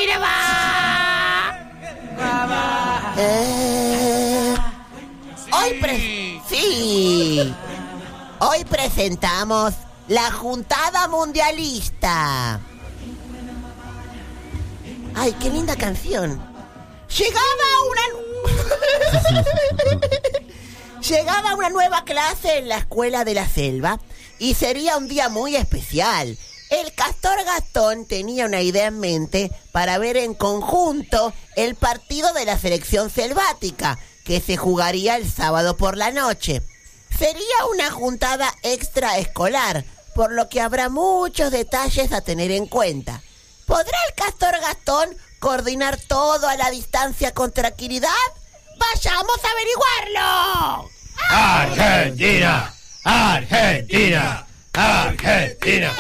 Argentina va. Hoy presentamos la Juntada Mundialista. Ay, qué linda canción. Llegaba una nueva clase en la escuela de la selva y sería un día muy especial. El Castor Gastón tenía una idea en mente para ver en conjunto el partido de la selección selvática que se jugaría el sábado por la noche. Sería una juntada extraescolar, por lo que habrá muchos detalles a tener en cuenta. ¿Podrá el Castor Gastón coordinar todo a la distancia con tranquilidad? ¡Vayamos a averiguarlo! ¡Argentina! ¡Argentina! ¡Argentina!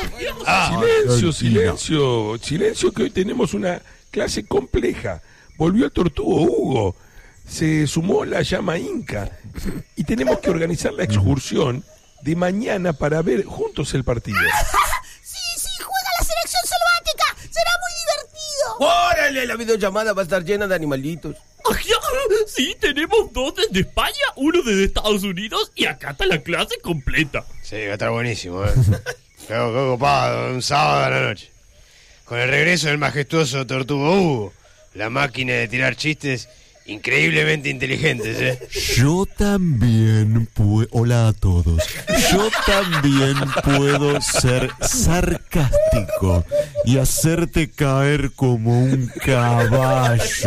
Silencio, que hoy tenemos una clase compleja. Volvió el tortugo Hugo. Se sumó la llama Inca. Y tenemos que organizar la excursión de mañana para ver juntos el partido. Sí, juega la selección selvática. Será muy divertido. ¡Órale! La videollamada va a estar llena de animalitos. Sí, tenemos 2 desde España, 1 desde Estados Unidos y acá está la clase completa. Sí, va a estar buenísimo, Qué ocupado, un sábado a la noche. Con el regreso del majestuoso Tortugo Hugo, la máquina de tirar chistes increíblemente inteligentes, Yo también Hola a todos. Yo también puedo ser sarcástico y hacerte caer como un caballo.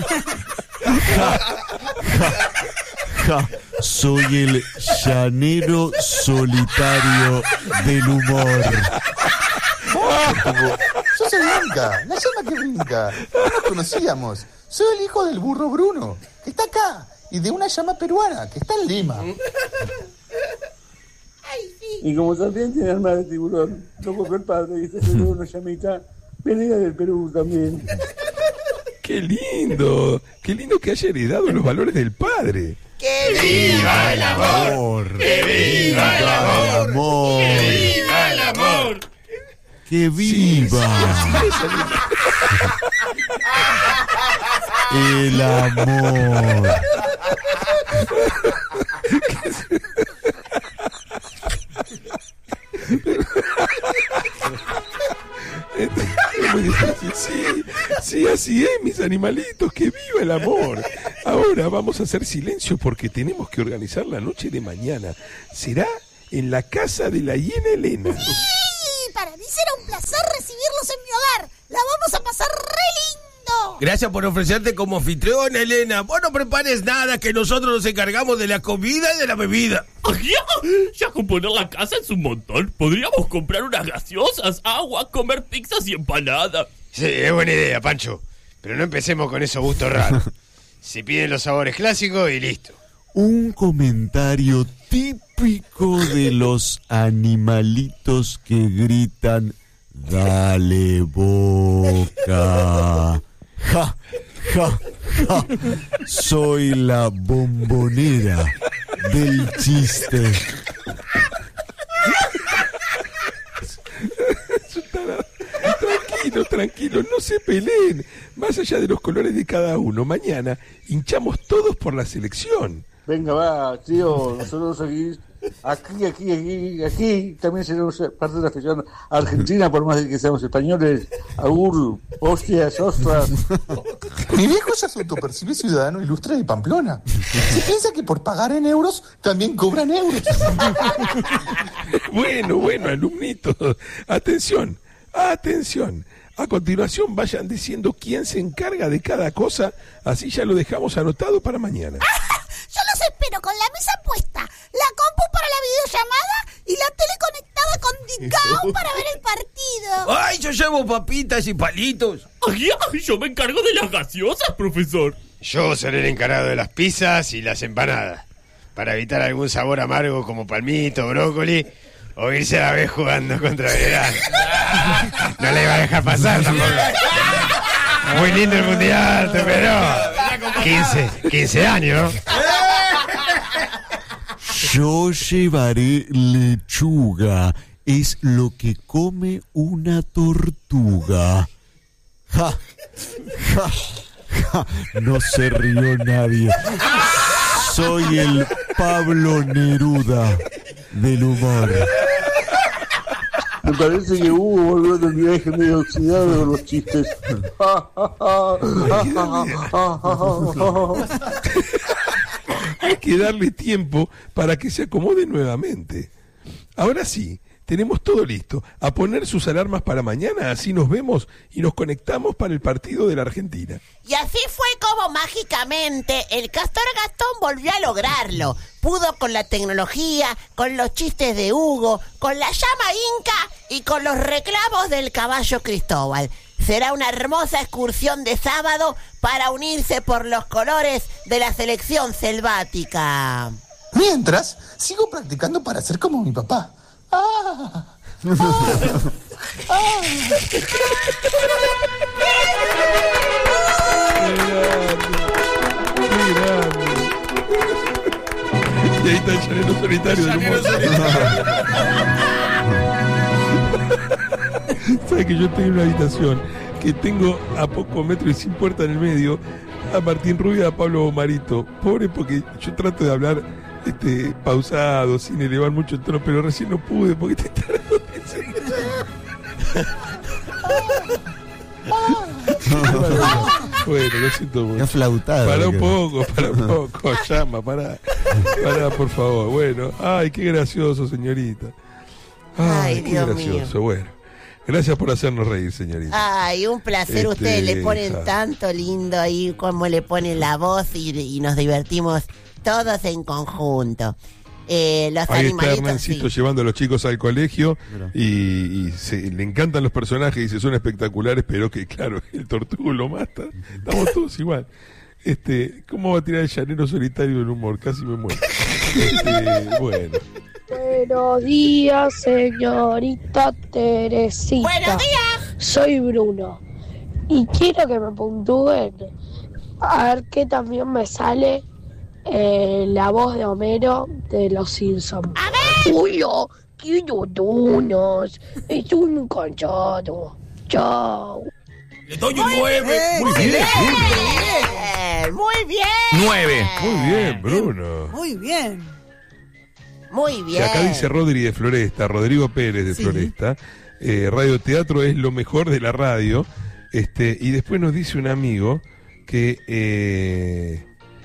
Soy el llanero solitario del humor. Sos el Inca, la llama que brinca. No nos conocíamos. Soy el hijo del burro Bruno, que está acá, y de una llama peruana, que está en Lima. Y como serpiente en alma de tiburón, lo compró el padre y se llevó una llamita venida del Perú también. ¡Qué lindo! ¡Qué lindo que haya heredado los valores del padre! ¡Que viva el amor! ¡Que viva el amor! ¡Que viva el amor! ¡Que viva! El amor. Sí, así es, mis animalitos, que viva el amor. Ahora vamos a hacer silencio porque tenemos que organizar la noche de mañana. Será en la casa de la hiena Elena. Sí, para mí será un placer recibirlos en mi hogar. La vamos a pasar re lindo. Gracias por ofrecerte como anfitrión, Elena. Vos no prepares nada, que nosotros nos encargamos de la comida y de la bebida. Ya con poner la casa es un montón. Podríamos comprar unas gaseosas, agua, comer pizzas y empanadas. Sí, es buena idea, Pancho. Pero no empecemos con esos gustos raros. Si piden los sabores clásicos y listo. Un comentario típico de los animalitos que gritan: ¡dale boca! ¡Ja, ja, ja! Soy la bombonera del chiste. Tranquilo, no se peleen. Más allá de los colores de cada uno, mañana hinchamos todos por la selección. Venga, va, tío, nosotros aquí también seremos parte de la afición argentina, por más de que seamos españoles. Agur, hostias, ostras. Mi viejo se autopercibe ciudadano ilustre de Pamplona. Se piensa que por pagar en euros también cobran euros. Bueno, alumnitos, atención. A continuación vayan diciendo quién se encarga de cada cosa, así ya lo dejamos anotado para mañana. Yo los espero con la mesa puesta, la compu para la videollamada y la tele conectada con Dicao para ver el partido. ¡Ay, yo llevo papitas y palitos! Yo me encargo de las gaseosas, profesor. Yo seré el encargado de las pizzas y las empanadas, para evitar algún sabor amargo como palmito, brócoli, o irse a la vez jugando contra Belgrano. No le iba a dejar pasar tampoco. Muy lindo el mundial, pero 15 años. Yo llevaré lechuga. Es lo que come una tortuga. Ja, Ja, ja, no se rió nadie. Soy el Pablo Neruda del humor. Me parece que Hugo volvió del viaje medio oxidado con los chistes. Hay que darle tiempo para que se acomode nuevamente. Ahora sí, tenemos todo listo. A poner sus alarmas para mañana, así nos vemos y nos conectamos para el partido de la Argentina. Y así fue como mágicamente el Castor Gastón volvió a lograrlo. Pudo con la tecnología, con los chistes de Hugo, con la llama inca y con los reclamos del caballo Cristóbal. Será una hermosa excursión de sábado para unirse por los colores de la selección selvática. Mientras, sigo practicando para ser como mi papá. ¡Ah! Y ahí está el llanero solitario del humor. ¿Sabes que yo estoy en una habitación que tengo a pocos metros y sin puerta en el medio a Martín Rubio y a Pablo Marito? Pobre, porque yo trato de hablar pausado, sin elevar mucho el tono, pero recién no pude porque te tardo Bueno, lo siento mucho. Qué flautado. Para un poco, llama, para, por favor. Bueno, ay, qué gracioso, señorita. Ay, qué Dios gracioso, mío. bueno. Gracias por hacernos reír, señorita. Ay, un placer. Ustedes le ponen tanto lindo ahí como le ponen la voz y nos divertimos todos en conjunto. Los Ahí está animalitos, Hernancito sí. llevando a los chicos al colegio y le encantan los personajes y se son espectaculares, pero que claro, el tortugo lo mata. Estamos todos igual. ¿Cómo va a tirar el llanero solitario del humor? Casi me muero. Bueno. Buenos días, señorita Teresita. ¡Buenos días! Soy Bruno y quiero que me puntúen a ver qué también me sale la voz de Homero de Los Simpsons. ¡A ver! ¡Hola! ¡Quiero donuts! Estoy muy cansado. ¡Chao! Le doy un 9. Muy bien, Muy bien. 9. muy bien, Bruno. Muy bien. Muy Y bien. acá dice Rodri de Floresta, Rodrigo Pérez de Floresta. Radio Teatro es lo mejor de la radio. Y después nos dice un amigo que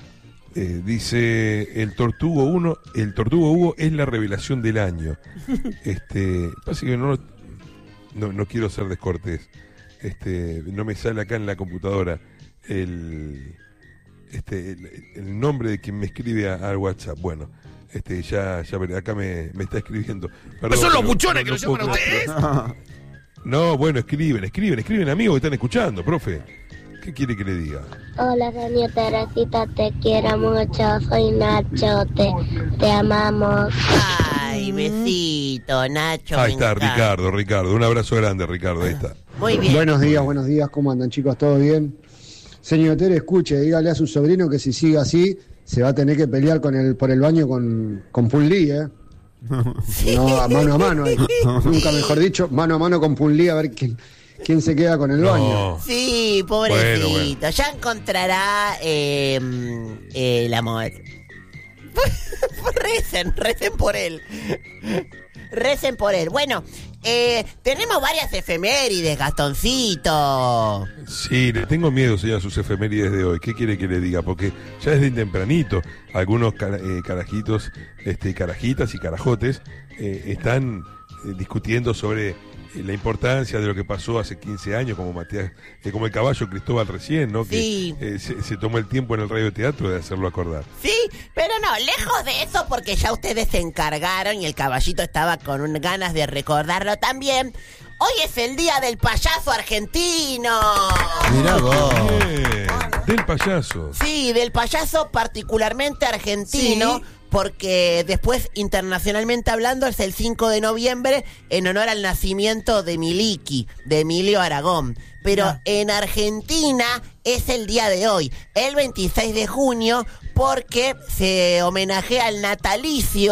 dice el Tortugo Hugo es la revelación del año. Pasa que no quiero ser descortés. No me sale acá en la computadora el nombre de quien me escribe al WhatsApp. Bueno, ya veré, acá me está escribiendo. Perdón, Son los pero buchones que no lo llaman a puedo- ustedes. No, bueno, escriben amigos que están escuchando, profe. ¿Qué quiere que le diga? Hola, doña Teresita, te quiero mucho. Soy Nacho, te amamos. Ay, besito, Nacho. Ahí me está, encanta. Ricardo. Un abrazo grande, Ricardo, ahí está. Muy bien. Buenos días, ¿cómo andan chicos? ¿Todo bien? Señor Tere, escuche, dígale a su sobrino que si sigue así, se va a tener que pelear por el baño con Punlí, ¿eh? No, a mano ahí. Nunca mejor dicho, mano a mano con Punlí, a ver quién se queda con el baño. Sí, pobrecito. Bueno. Ya encontrará el amor. recen por él. Recen por él. Bueno, tenemos varias efemérides, Gastoncito. Sí, le tengo miedo, señor, a sus efemérides de hoy. ¿Qué quiere que le diga? Porque ya desde tempranito algunos carajitos, carajitas y carajotes están discutiendo sobre la importancia de lo que pasó hace 15 años, como Matías, como el caballo Cristóbal recién, ¿no? Sí. Que se tomó el tiempo en el radioteatro de hacerlo acordar. Sí, pero no, lejos de eso, porque ya ustedes se encargaron y el caballito estaba con ganas de recordarlo también. Hoy es el día del payaso argentino. Mirá vos. Bien, del payaso. Sí, del payaso particularmente argentino, porque después, internacionalmente hablando, es el 5 de noviembre en honor al nacimiento de Miliki, de Emilio Aragón. Pero en Argentina es el día de hoy, el 26 de junio, porque se homenajea al natalicio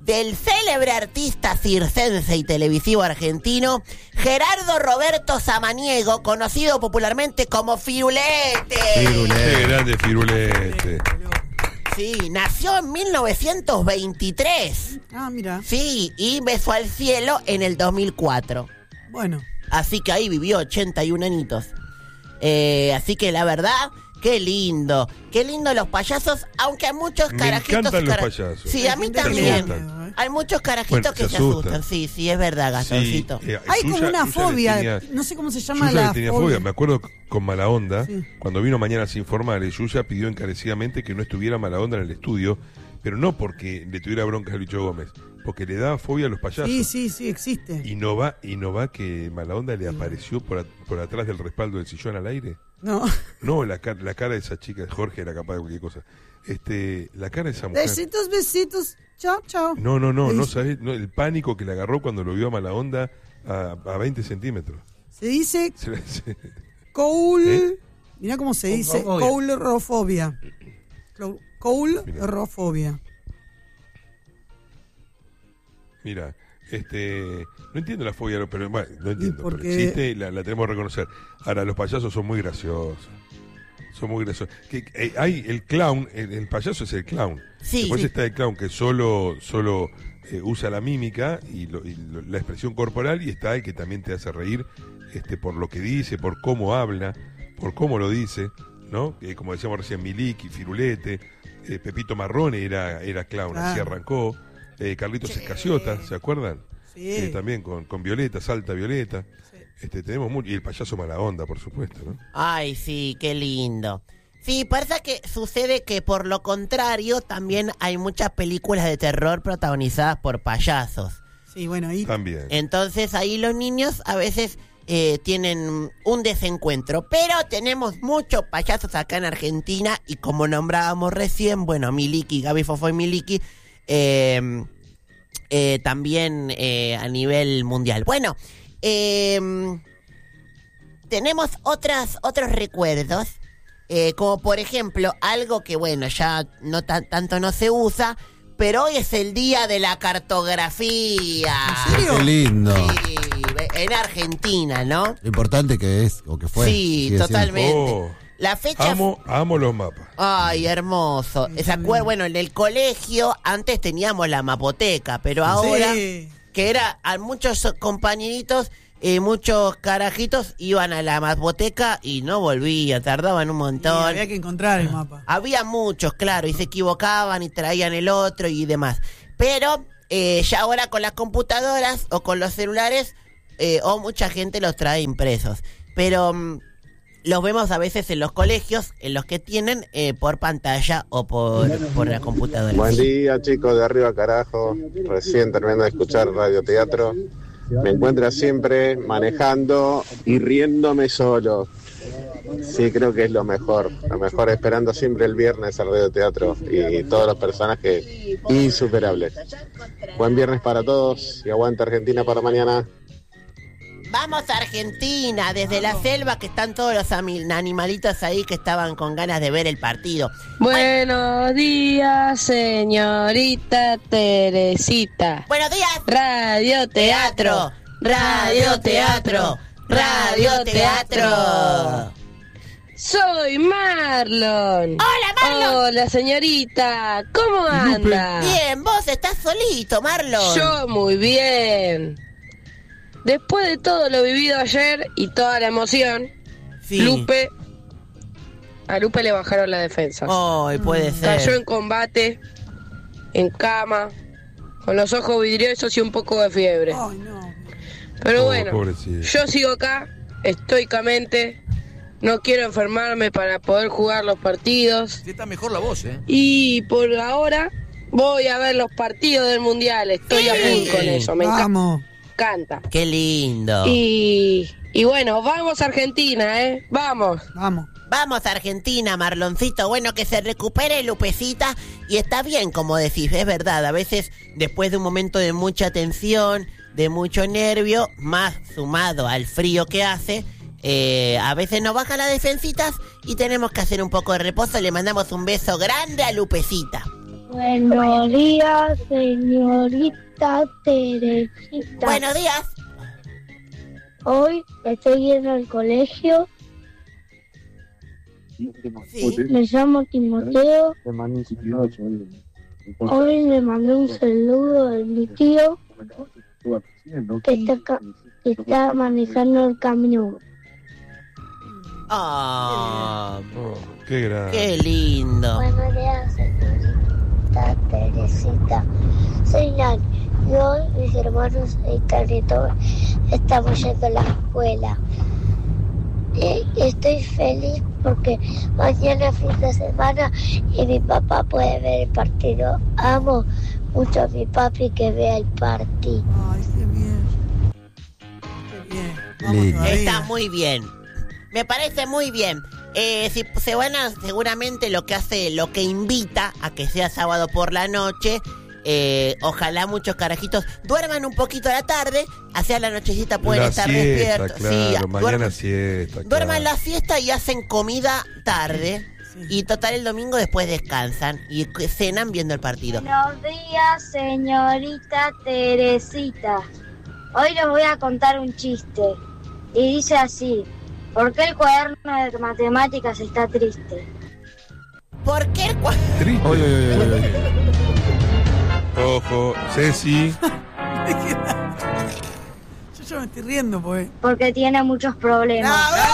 del célebre artista circense y televisivo argentino Gerardo Roberto Samaniego, conocido popularmente como Firulete. Qué grande Firulete. Sí, nació en 1923. Ah, mira. Sí, y besó al cielo en el 2004. Bueno. Así que ahí vivió 81 añitos. Así que la verdad, qué lindo los payasos, aunque hay muchos carajitos. Me encantan los payasos. Sí, a mí también. Hay muchos carajitos que se asustan. Sí, es verdad, Gastoncito. Sí, hay como una fobia, no sé cómo se llama la tenía fobia. Me acuerdo con Mala Onda, cuando vino Mañanas Informales, Yuya pidió encarecidamente que no estuviera Mala Onda en el estudio, pero no porque le tuviera bronca a Lucho Gómez, porque le daba fobia a los payasos. Sí, existe. Y no va que Mala Onda le apareció por atrás del respaldo del sillón al aire. No, la cara de esa chica, Jorge era capaz de cualquier cosa. La cara de esa mujer. Besitos. Chao. No sabés, el pánico que le agarró cuando lo vio a Mala Onda a 20 centímetros. Se dice Mirá cómo se dice, coulrofobia. Coulrofobia. Mira, no entiendo la fobia, pero bueno, no entiendo, pero existe, la tenemos que reconocer. Ahora, los payasos son muy graciosos. Hay el clown, el payaso es el clown. Sí, después está el clown que solo usa la mímica y la expresión corporal, y está el que también te hace reír por lo que dice, por cómo habla, por cómo lo dice, ¿no? Como decíamos recién, Miliki, Firulete, Pepito Marrone era clown, así arrancó. Carlitos Escaciota, ¿se acuerdan? Sí. También con Violeta, Salta Violeta. Tenemos mucho, y el payaso Mala Onda, por supuesto, ¿no? Ay, sí, qué lindo. Sí, pasa que sucede que por lo contrario también hay muchas películas de terror protagonizadas por payasos. Sí, bueno, ahí también. Entonces ahí los niños a veces tienen un desencuentro, pero tenemos muchos payasos acá en Argentina y como nombrábamos recién, bueno, Miliki, Gaby Fofo y Miliki, también a nivel mundial. Bueno, tenemos otros recuerdos, como por ejemplo algo que bueno ya no tanto no se usa, pero hoy es el día de la cartografía. ¿En serio? Qué lindo. Sí, en Argentina, ¿no? Lo importante que es, o que fue. Sí, totalmente. La fecha... Amo los mapas. Ay, hermoso. Bueno, en el colegio antes teníamos la mapoteca, pero ahora que era a muchos compañeritos, muchos carajitos iban a la mapoteca y no volvían, tardaban un montón. Había que encontrar el mapa. Había muchos, claro, y se equivocaban y traían el otro y demás. Pero ya ahora con las computadoras o con los celulares, o mucha gente los trae impresos. Pero... los vemos a veces en los colegios, en los que tienen por pantalla o por la computadora. Buen día, chicos, de arriba carajo. Recién terminando de escuchar radioteatro. Me encuentro siempre manejando y riéndome solo. Sí, creo que es lo mejor. Lo mejor, esperando siempre el viernes al radioteatro y todos los personajes insuperables. Buen viernes para todos y aguanta Argentina para mañana. Vamos a Argentina, desde la selva, que están todos los animalitos ahí que estaban con ganas de ver el partido. Buenos días, señorita Teresita. Buenos días. Radioteatro, radioteatro, radioteatro. Soy Marlon. Hola, Marlon. Hola, señorita. ¿Cómo anda? Bien, vos estás solito, Marlon. Yo muy bien. Después de todo lo vivido ayer y toda la emoción, a Lupe le bajaron la defensa. Ay, puede ser. Cayó en combate, en cama, con los ojos vidriosos y un poco de fiebre. Ay, no. Pero bueno, pobrecito. yo sigo acá, estoicamente. No quiero enfermarme para poder jugar los partidos. Sí, está mejor la voz, ¿eh? Y por ahora voy a ver los partidos del Mundial. Estoy a full con eso, me encanta. Qué lindo. Y bueno, vamos a Argentina, Vamos a Argentina, Marloncito. Bueno, que se recupere Lupecita. Y está bien, como decís, es verdad. A veces, después de un momento de mucha tensión, de mucho nervio, más sumado al frío que hace, a veces nos baja las defensitas y tenemos que hacer un poco de reposo. Le mandamos un beso grande a Lupecita. Buenos días, señorita Teresita. Buenos días. Hoy estoy yendo al colegio. Sí. Me llamo Timoteo. Hoy le mandé un saludo a mi tío que está manejando el camión. Oh, qué grande. qué lindo. Buenos días, señorita Teresita. Soy Nani. Y hoy mis hermanos y todos estamos yendo a la escuela. Estoy feliz porque mañana es fin de semana y mi papá puede ver el partido. Amo mucho a mi papi que vea el partido. Ay, qué bien. Qué bien. Vamos todavía. Está muy bien. Me parece muy bien. Si se van a, seguramente lo que invita a que sea sábado por la noche. Ojalá muchos carajitos duerman un poquito a la tarde, hacia la nochecita pueden La estar siesta, despiertos. claro, mañana siesta. Duerman la siesta y hacen comida tarde. Y total el domingo después descansan y cenan viendo el partido. Buenos días, señorita Teresita. Hoy les voy a contar un chiste. Y dice así: ¿por qué el cuaderno de matemáticas está triste? ¿Por qué el cuaderno? Triste. Oye, oye, oye, oye. Ojo, Ceci. Yo me estoy riendo, pues. Porque tiene muchos problemas.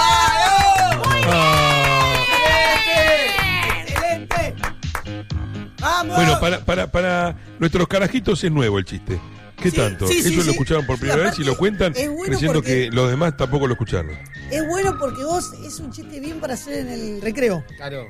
¡Excelente! ¡Vamos! Bueno, para nuestros carajitos es nuevo el chiste. ¿Qué Sí, tanto? sí, sí, Ellos lo sí. escucharon por Sí, primera vez aparte y lo cuentan es bueno creyendo porque- que los demás tampoco lo escucharon. Es bueno porque vos es un chiste bien para hacer en el recreo. Claro.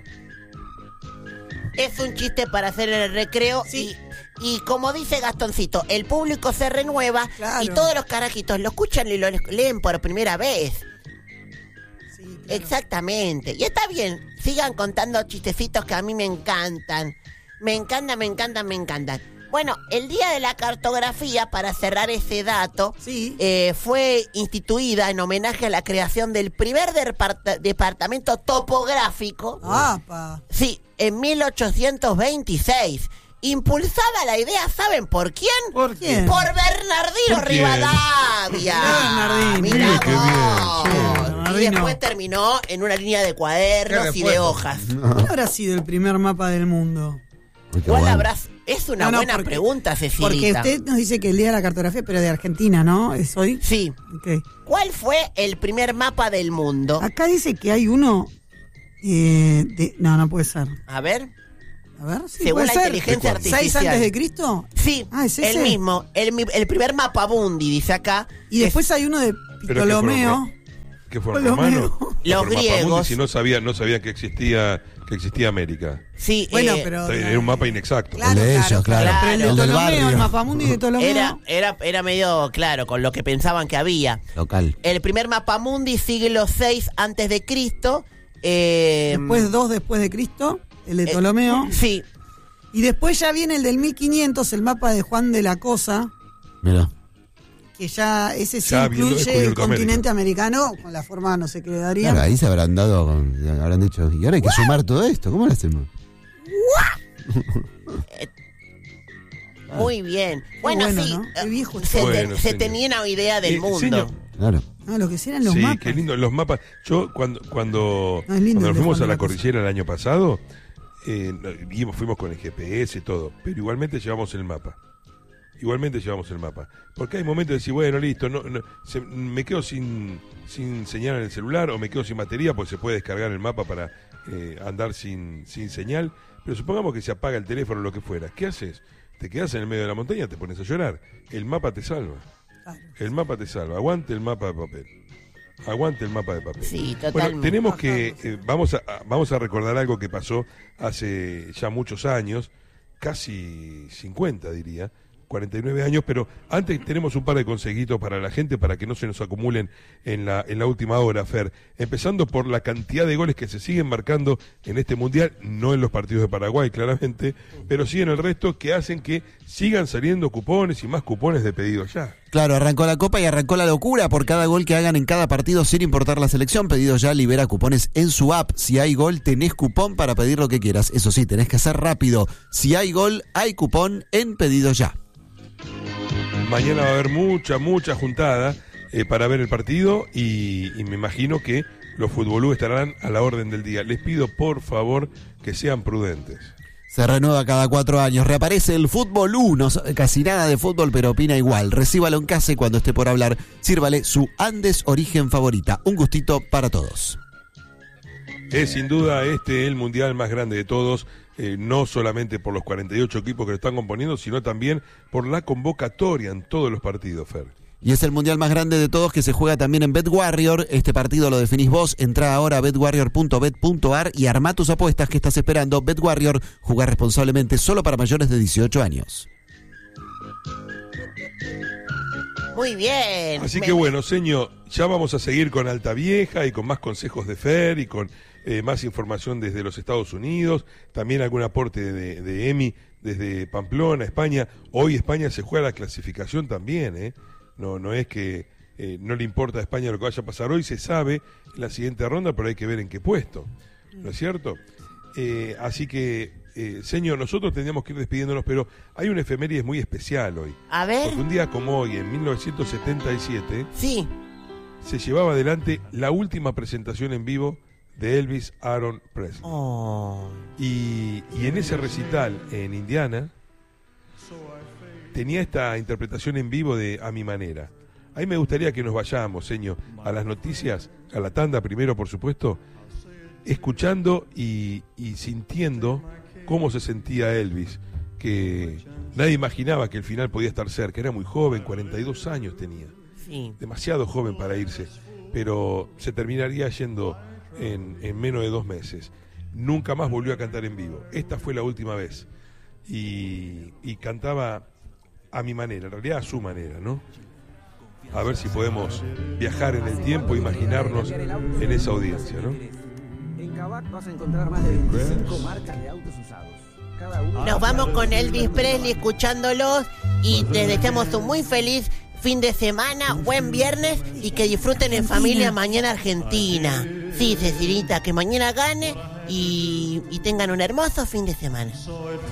Es un chiste para hacer en el recreo y como dice Gastoncito, el público se renueva Claro. y todos los carajitos lo escuchan y lo leen por primera vez. Sí, claro. Exactamente. Y está bien, sigan contando chistecitos que a mí me encantan. Me encantan. Bueno, el Día de la Cartografía, para cerrar ese dato, Sí. fue instituida en homenaje a la creación del primer departamento topográfico. ¡Apa! Sí, en 1826. Impulsada la idea, ¿saben por quién? ¿Por quién? Por Bernardino ¿Por quién? Rivadavia. Bernardino. Mirá Mire qué bien, vos. sí. Y Bernardino. después terminó en una línea de cuadernos y de respuesta. hojas. ¿Cuál habrá sido el primer mapa del mundo? Uy, qué ¿Cuál bueno. habrá? Es una No, buena porque- pregunta, Porque Cecilita. usted nos dice que el Día de la Cartografía, pero de Argentina, ¿no? ¿Es hoy? Sí. Ok. ¿Cuál fue el primer mapa del mundo? Acá dice que hay uno no puede ser. A ver. A ver, sí, Según puede la ser. inteligencia ¿6 artificial. antes de Cristo? Sí, Ah, ¿es ese? el mismo. El primer mapa mundi, dice acá. Y después hay uno de Pero Ptolomeo. ¿Qué fueron Ptolomeo. romanos? Los Por griegos. Mapamundi, si no sabía que existía América. Sí, Bueno, pero... Está bien, era un mapa inexacto. Claro, El de claro, ellos, claro. Pero el de El del Ptolomeo, el barrio. mapamundi de Ptolomeo. era medio claro con lo que pensaban que había. Local. El primer mapamundi, siglo VI antes de Cristo. Después 2 después de Cristo, el de Ptolomeo. Sí. Y después ya viene el del 1500, el mapa de Juan de la Cosa, Mira. que ya ese sí Ya habiendo incluye el descubierto continente americano, con la forma no sé qué le daría. Claro, ahí se habrán dado, habrán dicho, y ahora hay que sumar todo esto, ¿cómo lo hacemos? Muy bien. Bueno, bueno, sí. ¿no? Qué viejo se, Bueno, se señor. tenía una idea del mundo. Señor. Claro. Ah, lo que sí eran los Sí, mapas. qué lindo, los mapas. Yo cuando No, es lindo el nos de fuimos Juan a de la la Cosa. cordillera el año pasado, fuimos con el GPS y todo, pero igualmente llevamos el mapa. Porque hay momentos de decir, bueno, listo, me quedo sin señal en el celular o me quedo sin batería, pues se puede descargar el mapa para andar sin señal. Pero supongamos que se apaga el teléfono o lo que fuera. ¿Qué haces? Te quedas en el medio de la montaña, te pones a llorar. El mapa te salva. El mapa te salva. Aguante el mapa de papel. Aguante el mapa de papel. Sí, Bueno, totalmente. tenemos que vamos a recordar algo que pasó hace ya muchos años, casi 50 diría, 49 años, pero antes tenemos un par de consejitos para la gente para que no se nos acumulen en la última hora, Fer. Empezando por la cantidad de goles que se siguen marcando en este Mundial, no en los partidos de Paraguay, claramente, pero sí en el resto, que hacen que sigan saliendo cupones y más cupones de pedido ya. Claro, arrancó la Copa y arrancó la locura por cada gol que hagan en cada partido sin importar la selección. Pedido Ya libera cupones en su app. Si hay gol, tenés cupón para pedir lo que quieras. Eso sí, tenés que hacer rápido. Si hay gol, hay cupón en Pedido Ya. Mañana va a haber mucha juntada para ver el partido y me imagino que los futbolú estarán a la orden del día. Les pido, por favor, que sean prudentes. Se renueva cada 4 años. Reaparece el Fútbol 1. Casi nada de fútbol, pero opina igual. Recíbalo en casa y cuando esté por hablar, sírvale su Andes Origen favorita. Un gustito para todos. Es sin duda el mundial más grande de todos, no solamente por los 48 equipos que lo están componiendo, sino también por la convocatoria en todos los partidos, Fer. Y es el mundial más grande de todos que se juega también en BetWarrior. Este partido lo definís vos. Entrá ahora a betwarrior.bet.ar y armá tus apuestas. que estás esperando? BetWarrior, jugar responsablemente, solo para mayores de 18 años. Muy bien. Así que bueno, señor, ya vamos a seguir con Alta Vieja y con más consejos de Fer y con más información desde los Estados Unidos. También algún aporte de Emi desde Pamplona, España. Hoy España se juega la clasificación también, No es que no le importa a España lo que vaya a pasar hoy, se sabe en la siguiente ronda, pero hay que ver en qué puesto, ¿no es cierto? Así que, señor, nosotros tendríamos que ir despidiéndonos, pero hay una efeméride muy especial hoy. A ver. Porque un día como hoy, en 1977, sí, se llevaba adelante la última presentación en vivo de Elvis Aaron Presley. Oh. Y en ese recital en Indiana tenía esta interpretación en vivo de A Mi Manera. Ahí me gustaría que nos vayamos, señor, a las noticias, a la tanda primero, por supuesto, escuchando y sintiendo cómo se sentía Elvis, que nadie imaginaba que el final podía estar cerca. Era muy joven, 42 años tenía. Sí. Demasiado joven para irse, pero se terminaría yendo en menos de 2 meses. Nunca más volvió a cantar en vivo. Esta fue la última vez. Y cantaba a mi manera, en realidad a su manera, ¿no? A ver si podemos viajar en el tiempo, imaginarnos en esa audiencia, ¿no? En Kavak vas a encontrar más de 25 marcas de autos usados. Nos vamos con Elvis Presley escuchándolos y les deseamos un muy feliz fin de semana, buen viernes y que disfruten en familia mañana Argentina. Sí, Cecilita, que mañana gane y tengan un hermoso fin de semana.